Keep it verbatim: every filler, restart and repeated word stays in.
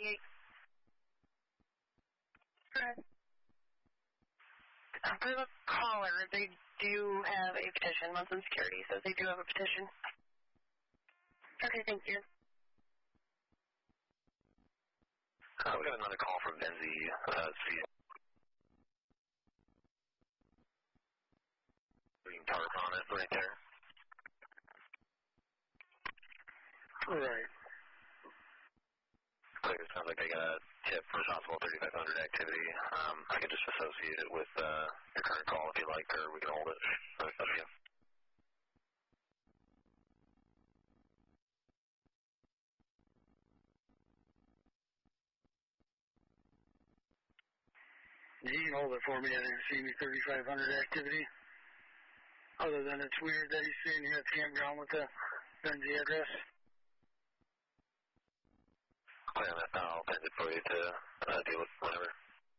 thirty-eight. Correct. For the caller, they do have a petition. Muslim Security says they do have a petition. Okay, thank you. Uh, we got another call from Benzie. Uh, see. Green tarp on it right there. Right. Like it sounds like they got a tip for possible thirty-five hundred activity. Um, I can just associate it with uh, your current call if you like, or we can hold it. So it's up to you. You can hold it for me. I didn't see any thirty-five hundred activity. Other than it's weird that he's saying you're at the campground with the Benzie address. Plan that. I'll send it for you to uh, deal with whenever.